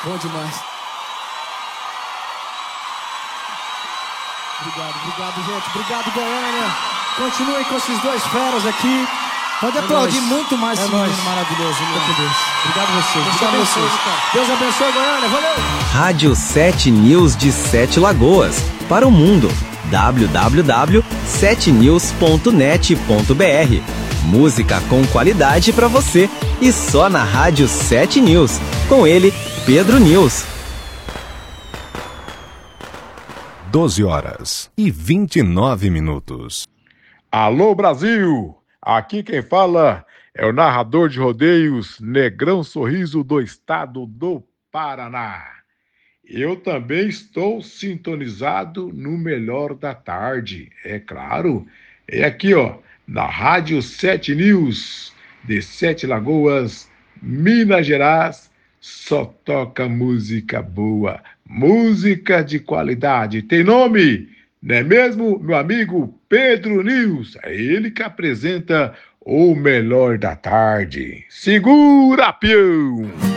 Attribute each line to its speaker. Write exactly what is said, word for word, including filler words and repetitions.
Speaker 1: Bom demais. Obrigado, obrigado, gente. Obrigado, Goiânia. Continuem com esses dois feras aqui. Pode aplaudir
Speaker 2: nóis.
Speaker 1: muito mais
Speaker 2: É
Speaker 1: esse menino
Speaker 2: nóis.
Speaker 1: maravilhoso, meu Deus.
Speaker 2: Obrigado a vocês.
Speaker 1: Deus
Speaker 2: Obrigado a
Speaker 1: abençoe,
Speaker 2: vocês.
Speaker 1: cara. Deus abençoe, Goiânia. Valeu!
Speaker 3: Rádio sete News de Sete Lagoas. Para o mundo. w w w ponto sete news ponto net ponto b r. Música com qualidade para você. E só na Rádio sete News. Com ele, Pedro News.
Speaker 4: doze horas e vinte e nove minutos.
Speaker 5: Alô, Brasil! Aqui quem fala é o narrador de rodeios Negrão Sorriso do estado do Paraná. Eu também estou sintonizado no Melhor da Tarde, é claro. É aqui, ó, na Rádio sete News de Sete Lagoas, Minas Gerais. Só toca música boa, música de qualidade. Tem nome, não é mesmo, meu amigo Pedro News? É ele que apresenta o Melhor da Tarde. Segura, peão!